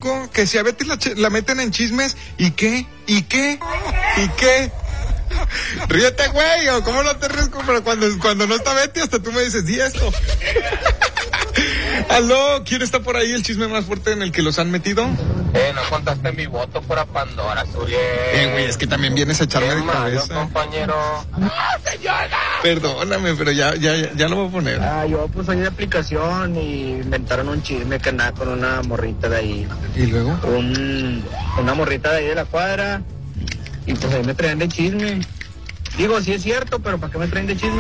conozco que si a Betty la meten en chismes, ¿y qué? Ríete, güey, o cómo no te ríes, pero cuando no está Betty, hasta tú me dices, di esto. Aló, ¿quién está por ahí? ¿El chisme más fuerte en el que los han metido? No contaste mi voto para Pandora, Zuriel. Güey, es que también vienes a echarme de cabeza. Compañero. ¡No, señora! Perdóname, pero ya lo voy a poner. Yo pues ahí de aplicación y inventaron un chisme que andaba con una morrita de ahí. ¿Y luego? Una morrita de ahí de la cuadra. Y pues ahí me traen de chisme. Digo, sí es cierto, pero ¿para qué me traen de chisme?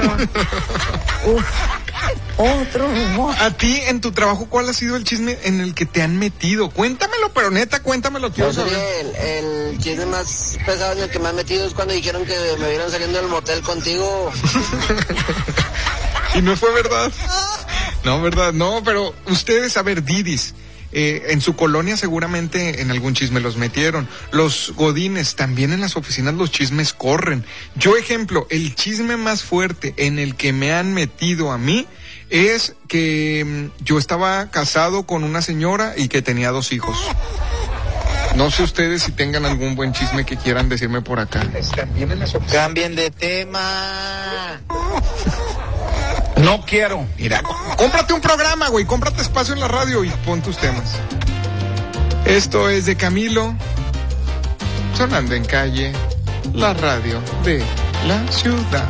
A ti, en tu trabajo, ¿cuál ha sido el chisme en el que te han metido? Cuéntamelo, pero neta, cuéntamelo, quiero saber. El chisme más pesado en el que me han metido es cuando dijeron que me vieron saliendo del motel contigo. ¿Y no fue verdad? No, verdad, no, pero ustedes, a ver, Didis, en su colonia seguramente en algún chisme los metieron. Los godines, también en las oficinas los chismes corren. Yo, ejemplo, el chisme más fuerte en el que me han metido a mí es que yo estaba casado con una señora y que tenía 2 hijos. No sé ustedes si tengan algún buen chisme que quieran decirme por acá. Cambien de tema. No quiero. Mira, cómprate un programa, güey. Cómprate espacio en la radio y pon tus temas. Esto es de Camilo, sonando en calle, la radio de la ciudad.